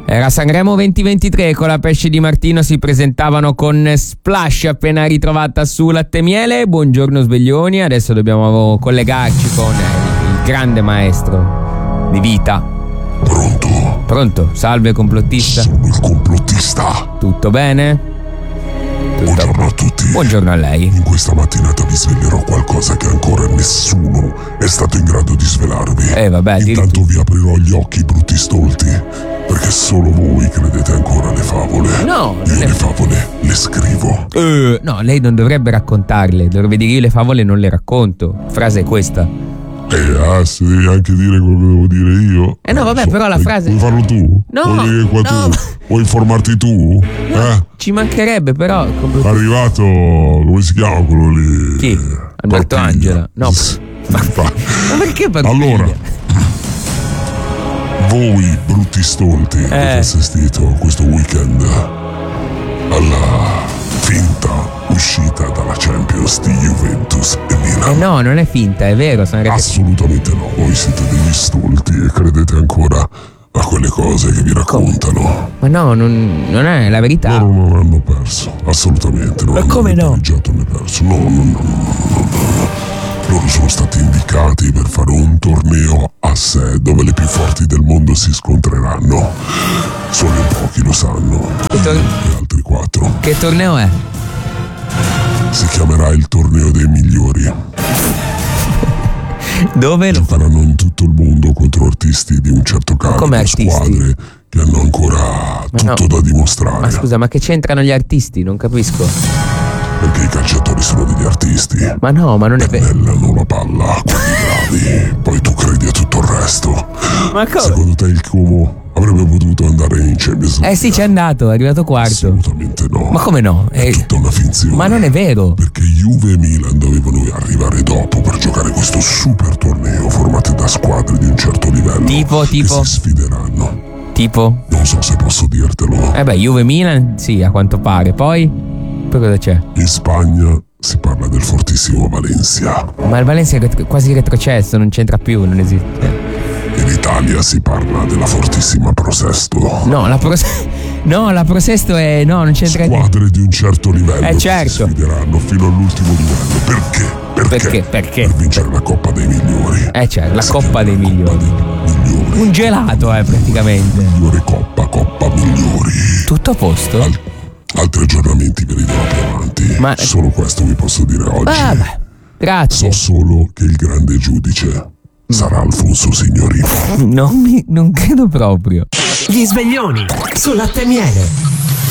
Era Sanremo 2023, con la Pesce di Martino si presentavano con Splash, appena ritrovata su Latte e Miele. Buongiorno sveglioni, adesso dobbiamo collegarci con il grande maestro di vita. Pronto? Pronto? Salve complottista. Sono il complottista. Tutto bene? Buongiorno a tutti. Buongiorno a lei. In questa mattinata vi svelerò qualcosa che ancora nessuno è stato in grado di svelarvi. Vabbè, intanto vi aprirò gli occhi, brutti stolti, perché solo voi credete ancora alle favole. No, io le favole le scrivo. No, lei non dovrebbe raccontarle. Dovrebbe dire: io le favole non le racconto. Frase è questa. Se devi anche dire quello che devo dire io. No, vabbè, però la frase. Vuoi farlo tu? No, vuoi dire qua no. tu? Vuoi informarti tu? No, ci mancherebbe, però. È arrivato, come si chiama quello lì? Chi? Alberto Angela. No. Ma perché Pampiglia? Allora, voi brutti stolti avete assistito questo weekend alla finta uscita dalla Champions di Juventus e Milan. No, non è finta, è vero. Assolutamente no, voi siete degli stolti e credete ancora a quelle cose che vi raccontano. Ma no, non è la verità. Loro non hanno perso, assolutamente. Ma come no? Né perso. No. Loro sono stati indicati per fare un torneo a sé dove le più forti del mondo si scontreranno. Solo in pochi lo sanno. E altri 4. Che torneo è? Si chiamerà il torneo dei migliori. Dove lo giocheranno in tutto il mondo contro artisti di un certo calibro, squadre che hanno ancora tutto da dimostrare. Ma scusa, ma che c'entrano gli artisti? Non capisco. Perché i calciatori sono degli artisti. Ma no, ma non è vero. Pennellano la palla a quelli bravi, poi tu credi a tutto il resto. Ma come? Secondo te il Como avrebbe potuto andare in Champions League? Sì, c'è andato, è arrivato quarto. Assolutamente no. Ma come no? È tutta una finzione. Ma non è vero. Perché Juve e Milan dovevano arrivare dopo per giocare questo super torneo formate da squadre di un certo livello. Tipo? Che si sfideranno. Tipo? Non so se posso dirtelo. Juve Milan, sì, a quanto pare. Poi cosa c'è? In Spagna si parla del fortissimo Valencia. Ma il Valencia è quasi retrocesso, non c'entra più, non esiste. In Italia si parla della fortissima Prosesto. No, la Prosesto è... No, non c'entra niente. Squadre di un certo livello certo. si sfideranno fino all'ultimo livello. Perché? Perché? Per vincere la Coppa dei Migliori. Certo, la Coppa dei Migliori. Un gelato, praticamente. Migliore Coppa Migliori. Tutto a posto? Altri aggiornamenti ve li darò più avanti. Solo questo vi posso dire oggi. Vabbè, grazie. So solo che il grande giudice sarà Alfonso Signorini. Non credo proprio. Gli sveglioni su Latte e Miele.